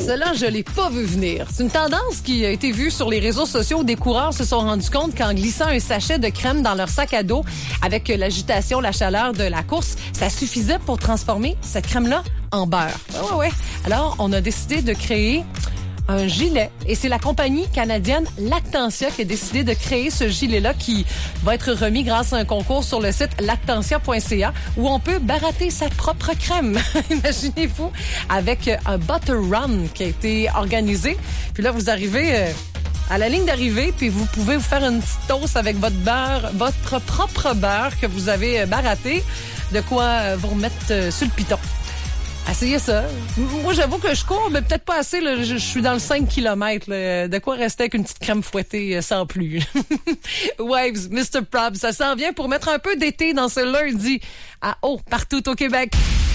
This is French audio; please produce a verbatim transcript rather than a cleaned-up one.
cela, je l'ai pas vu venir. C'est une tendance qui a été vue sur les réseaux sociaux où des coureurs se sont rendus compte qu'en glissant un sachet de crème dans leur sac à dos avec l'agitation, la chaleur de la course, ça suffisait pour transformer cette crème-là en beurre. Ouais, ouais, ouais. Alors, on a décidé de créer un gilet. Et c'est la compagnie canadienne Lactantia qui a décidé de créer ce gilet-là qui va être remis grâce à un concours sur le site lactantia point c a où on peut barater sa propre crème. Imaginez-vous, avec un butter run qui a été organisé. Puis là, vous arrivez euh, à la ligne d'arrivée, puis vous pouvez vous faire une petite toast avec votre beurre, votre propre beurre que vous avez baraté. De quoi euh, vous remettre euh, sur le piton. Essayez ça. Moi, j'avoue que je cours, mais peut-être pas assez. Là. Je, je suis dans le cinq kilomètres. Là. De quoi rester avec une petite crème fouettée sans plus. Waves, mister Probs, ça s'en vient pour mettre un peu d'été dans ce lundi à eau partout au Québec.